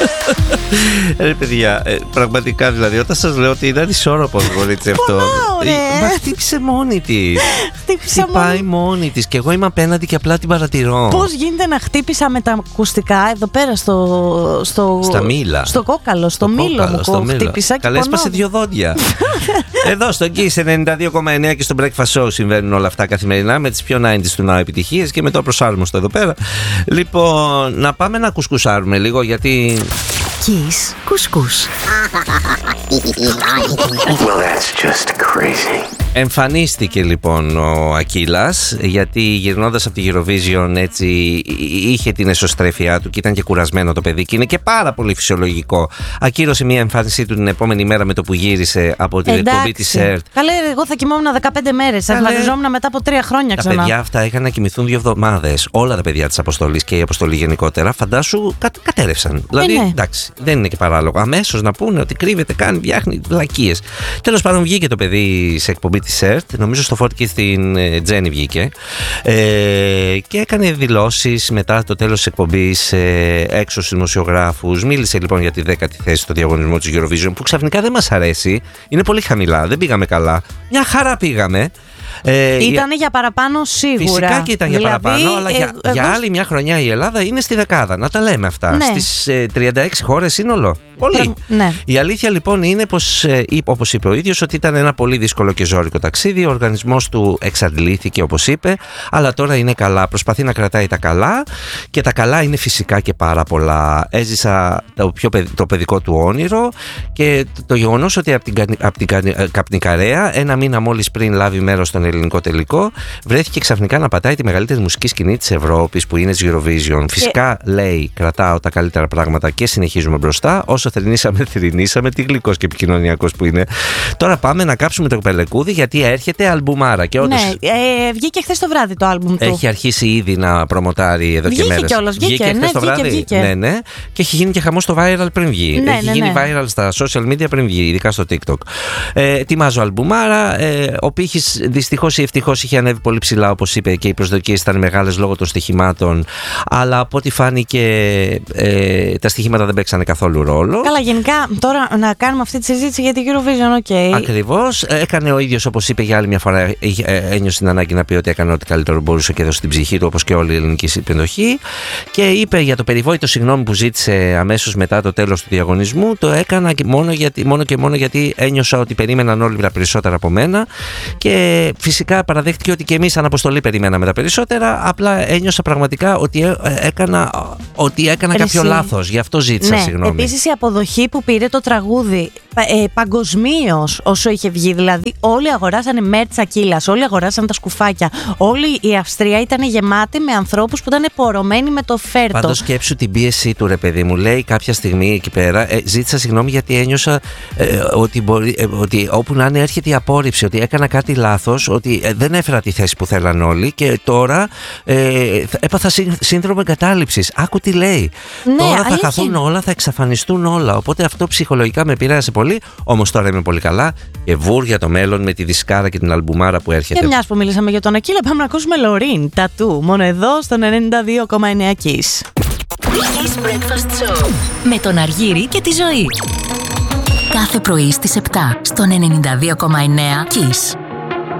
Ρε παιδιά, πραγματικά δηλαδή, όταν σας λέω ότι είναι ανισόρροπο το κορίτσι αυτό. Μα χτύπησε μόνη της. Χτυπάει μόνη της και εγώ είμαι απέναντι και απλά την παρατηρώ. Πώς γίνεται να χτύπησα με τα ακουστικά εδώ πέρα στα μήλα. Στο κόκαλο, στο μήλο μου χτύπησα. Καλά, έσπασε 2 δόντια. Εδώ στο Kiss 92,9 και στο Breakfast Show συμβαίνουν όλα αυτά καθημερινά με τις πιο 90's του Now επιτυχίες και με το προσάρμοστο εδώ πέρα. Λοιπόν, να πάμε να κουσκουσάρουμε λίγο γιατί... Kiss κουσκούς. Well, that's just crazy. Εμφανίστηκε λοιπόν ο Ακύλας, γιατί γυρνώντας από τη Eurovision έτσι είχε την εσωστρέφειά του και ήταν και κουρασμένο το παιδί και είναι και πάρα πολύ φυσιολογικό. Ακύρωσε μια εμφάνισή του την επόμενη μέρα με το που γύρισε από την εκπομπή της ΕΡΤ. Καλέ, εγώ θα κοιμόμουν 15 μέρες, θα εμφανιζόμουν μετά από 3 χρόνια ξανά. Τα παιδιά αυτά είχαν να κοιμηθούν 2 εβδομάδες. Όλα τα παιδιά της αποστολής και η αποστολή γενικότερα, φαντάσου, κατέρευσαν. Δηλαδή, εντάξει, δεν είναι και παράλογο. Αμέσως να πούνε ότι κρύβεται, κάνει, φτιάχνει βλακίες. Τέλος πάντων, βγήκε το παιδί σε εκπομπή της ΕΡΤ, νομίζω στο Φόρτι και στην Τζέννη βγήκε, και έκανε δηλώσεις μετά το τέλος της εκπομπής έξω στους δημοσιογράφους. Μίλησε λοιπόν για τη 10η θέση στο διαγωνισμό της Eurovision, που ξαφνικά δεν μας αρέσει, είναι πολύ χαμηλά, δεν πήγαμε καλά. Μια χαρά πήγαμε. Ήτανε για παραπάνω σίγουρα. Φυσικά και ήταν για παραπάνω, αλλά για άλλη μια χρονιά η Ελλάδα είναι στη δεκάδα. Να τα λέμε αυτά. Ναι. Στις 36 χώρες σύνολο. Πολύ. Ναι. Η αλήθεια λοιπόν είναι πως, όπως είπε ο ίδιος, ότι ήταν ένα πολύ δύσκολο και ζώρικο ταξίδι. Ο οργανισμός του εξαντλήθηκε, όπως είπε, αλλά τώρα είναι καλά. Προσπαθεί να κρατάει τα καλά και τα καλά είναι φυσικά και πάρα πολλά. Έζησα το παιδικό του όνειρο και το γεγονός ότι από την Καπνικαρέα, 1 μήνα μόλις πριν λάβει μέρος στον ελληνικό τελικό, βρέθηκε ξαφνικά να πατάει τη μεγαλύτερη μουσική σκηνή της Ευρώπης, που είναι της Eurovision. Φυσικά, λέει, κρατάω τα καλύτερα πράγματα και συνεχίζουμε μπροστά. Όσο θρηνήσαμε, τι γλυκός και επικοινωνιακός που είναι. Τώρα πάμε να κάψουμε το κοπελεκούδι, γιατί έρχεται αλμπουμάρα. Και όντως, ναι, βγήκε χθες το βράδυ το άλμπουμ του. Έχει αρχίσει ήδη να προμοτάρει εδώ και μέρες. Βγήκε χθες το βράδυ. Ναι. Και έχει γίνει και χαμός στο viral πριν βγει. Έχει γίνει viral στα social media πριν βγει, ειδικά στο TikTok. Ετοιμάζω αλμπουμάρα. Ο πύχης δυστυχώς ή ευτυχώς είχε ανέβει πολύ ψηλά, όπως είπε, και οι προσδοκίες ήταν μεγάλες λόγω των στοιχημάτων. Αλλά από ό,τι φάνηκε, τα στοιχήματα δεν παίξανε καθόλου ρόλο. Καλά, γενικά τώρα να κάνουμε αυτή τη συζήτηση για την Eurovision, ok. Ακριβώς. Έκανε ο ίδιος, όπως είπε, για άλλη μια φορά, ένιωσε την ανάγκη να πει ότι έκανε ό,τι καλύτερο μπορούσε και έδωσε την ψυχή του, όπως και όλη η ελληνική συμμετοχή. Και είπε για το περιβόητο συγγνώμη που ζήτησε αμέσως μετά το τέλος του διαγωνισμού. Το έκανα μόνο και μόνο γιατί ένιωσα ότι περίμεναν όλοι τα περισσότερα από μένα. Και φυσικά παραδέχτηκε ότι και εμείς σαν αποστολή περιμέναμε τα περισσότερα. Απλά ένιωσα πραγματικά ότι έκανα κάποιο λάθος. Γι' αυτό ζήτησα συγγνώμη. Επίσης η αποδοχή που πήρε το τραγούδι παγκοσμίως όσο είχε βγει, δηλαδή όλοι αγοράσανε μέρτς Ακύλας, όλοι αγοράσανε τα σκουφάκια, όλη η Αυστρία ήταν γεμάτη με ανθρώπους που ήταν πορωμένοι με το φέρτο. Πάντως σκέψου την πίεση του, ρε παιδί μου. Λέει κάποια στιγμή εκεί πέρα, ζήτησα συγγνώμη γιατί ένιωσα ότι όπου να είναι έρχεται η απόρριψη, ότι έκανα κάτι λάθος, ότι δεν έφερα τη θέση που θέλαν όλοι και τώρα έπαθα σύνδρομο εγκατάλειψης. Άκου τι λέει. Ναι, τώρα θα χαθούν όλα, θα εξαφανιστούν όλα. Οπότε αυτό ψυχολογικά με επηρέασε πολύ. Όμως τώρα είμαι πολύ καλά και βούρ για το μέλλον με τη δισκάρα και την αλμπουμάρα που έρχεται. Και μιας που μιλήσαμε για τον Ακύλα, πάμε να ακούσουμε Λωρίν, Τατού, μόνο εδώ στο 92,9 Kiss. Kiss Breakfast Show με τον Αργύρη και τη Ζωή. Κάθε πρωί στις 7 στο 92,9 Kiss.